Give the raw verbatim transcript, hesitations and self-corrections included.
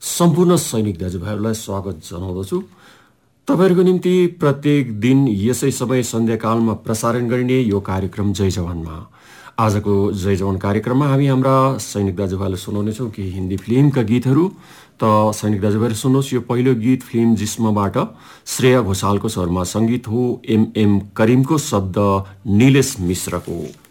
सम्पूर्ण सैनिक दाजुभाइहरूलाई स्वागत जनाउँदछु। तपाईहरूको निम्ति प्रत्येक दिन यसै समय सन्ध्याकालमा प्रसारण गरिने यो कार्यक्रम जय जवानमा। आजको जय जवान कार्यक्रममा हामी हाम्रा सैनिक दाजुभाइलाई सुनाउनेछौँ कि हिन्दी फिल्मका गीतहरू। त सैनिक दाजुभाइहरू सुन्नुहोस्, यो पहिलो गीत फिल्म जिस्मबाट श्रेया घोषालको स्वरमा सङ्गीत हो एम एम करिमको, शब्द निलेश मिश्रको।